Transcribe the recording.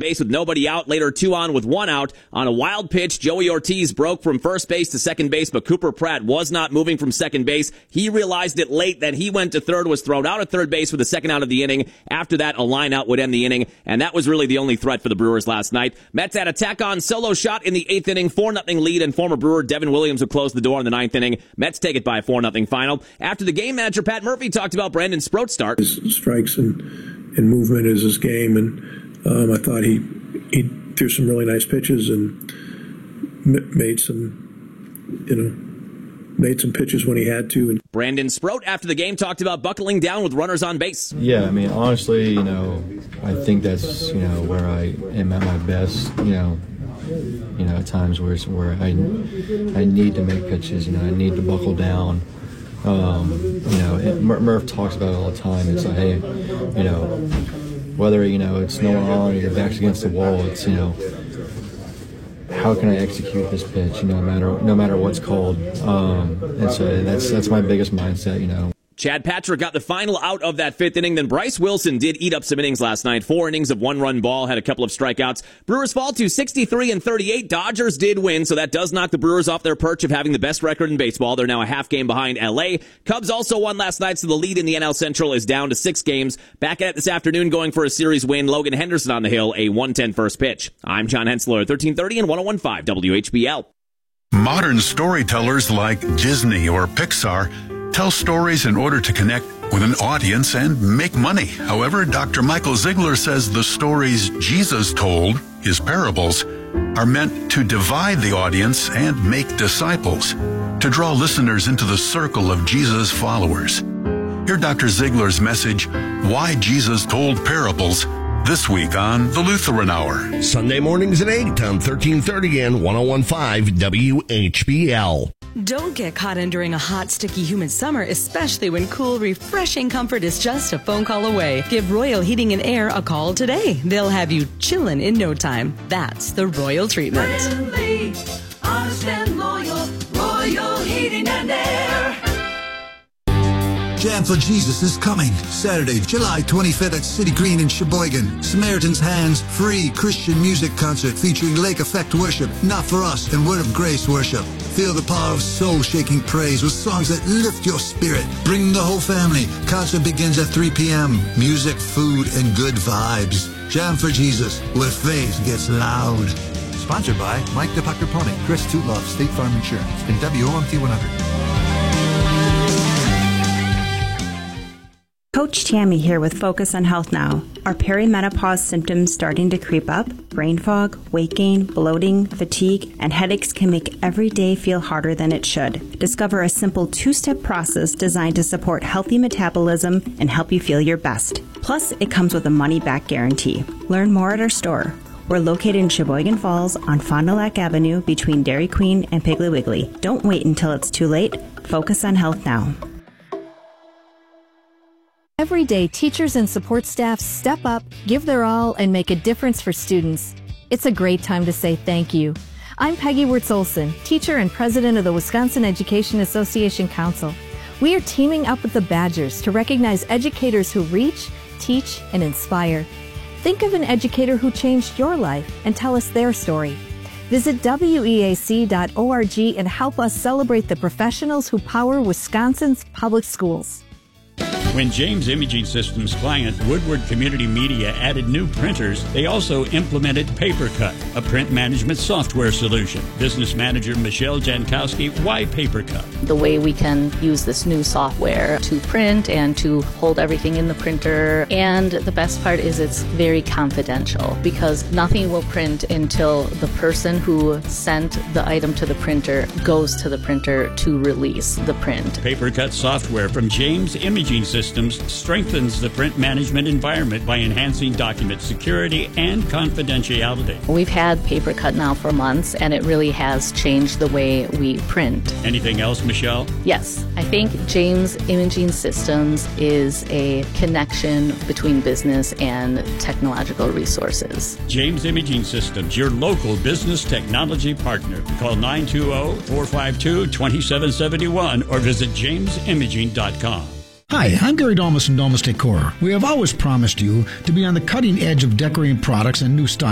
base with nobody out. Later, 2 on with 1 out. On a wild pitch, Joey Ortiz broke from first base to second base, but Cooper Pratt was not moving from second base. He realized it late. Then he went to third, was thrown out at third base with the second out of the inning. After that, a line out would end the inning, and that was really the only threat for the Brewers last night. Mets had a tack-on solo shot in the 8th inning, 4-0 lead, and former Brewer Devin Williams would close the door in the 9th inning. Mets take it by a 4-0 final. After the game, manager Pat Murphy talked about Brandon Sproat's start. His strikes and movement is his game, and I thought he threw some really nice pitches and made some pitches when he had to. And Brandon Sproat, after the game, talked about buckling down with runners on base. Yeah, I mean, honestly, I think that's, where I am at my best, at times where I need to make pitches, I need to buckle down. Murph talks about it all the time. It's like, hey, whether, it's no one on or your back's against the wall, it's, how can I execute this pitch, no matter what's called. And so that's my biggest mindset, Chad Patrick got the final out of that 5th inning. Then Bryce Wilson did eat up some innings last night. 4 innings of 1-run ball, had a couple of strikeouts. Brewers fall to 63-38. Dodgers did win, so that does knock the Brewers off their perch of having the best record in baseball. They're now a half game behind LA. Cubs also won last night, so the lead in the NL Central is down to 6 games. Back at it this afternoon, going for a series win. Logan Henderson on the hill, a 1:10 first pitch. I'm John Hensler, 1330 and 101.5 WHBL. Modern storytellers like Disney or Pixar tell stories in order to connect with an audience and make money. However, Dr. Michael Ziegler says the stories Jesus told, his parables, are meant to divide the audience and make disciples, to draw listeners into the circle of Jesus' followers. Hear Dr. Ziegler's message, Why Jesus Told Parables, this week on The Lutheran Hour. Sunday mornings at 8 on 1330 and 101.5 WHBL. Don't get caught enduring a hot, sticky, humid summer, especially when cool, refreshing comfort is just a phone call away. Give Royal Heating and Air a call today. They'll have you chillin' in no time. That's the Royal treatment. Friendly, honest and loyal, Royal Heating and Air. Jam for Jesus is coming Saturday, July 25th at City Green in Sheboygan. Samaritan's Hands free Christian music concert featuring Lake Effect worship, Not For Us, and Word of Grace worship. Feel the power of soul-shaking praise with songs that lift your spirit. Bring the whole family. Concert begins at 3 p.m. Music, food, and good vibes. Jam for Jesus, where faith gets loud. Sponsored by Mike DePacapone, Chris Tootloff, State Farm Insurance, and WOMT 100. Coach Tammy here with Focus on Health Now. Are perimenopause symptoms starting to creep up? Brain fog, weight gain, bloating, fatigue, and headaches can make every day feel harder than it should. Discover a simple 2-step process designed to support healthy metabolism and help you feel your best. Plus, it comes with a money-back guarantee. Learn more at our store. We're located in Sheboygan Falls on Fond du Lac Avenue between Dairy Queen and Piggly Wiggly. Don't wait until it's too late. Focus on Health Now. Every day, teachers and support staff step up, give their all, and make a difference for students. It's a great time to say thank you. I'm Peggy Wirtz-Olson, teacher and president of the Wisconsin Education Association Council. We are teaming up with the Badgers to recognize educators who reach, teach, and inspire. Think of an educator who changed your life and tell us their story. Visit weac.org and help us celebrate the professionals who power Wisconsin's public schools. When James Imaging Systems client Woodward Community Media added new printers, they also implemented PaperCut, a print management software solution. Business manager Michelle Jankowski, why PaperCut? The way we can use this new software to print and to hold everything in the printer. And the best part is it's very confidential because nothing will print until the person who sent the item to the printer goes to the printer to release the print. PaperCut software from James Imaging Systems strengthens the print management environment by enhancing document security and confidentiality. We've had PaperCut now for months, and it really has changed the way we print. Anything else, Michelle? Yes. I think James Imaging Systems is a connection between business and technological resources. James Imaging Systems, your local business technology partner. Call 920-452-2771 or visit jamesimaging.com. Hi, I'm Gary Domus from Domus Decor. We have always promised you to be on the cutting edge of decorating products and new styles.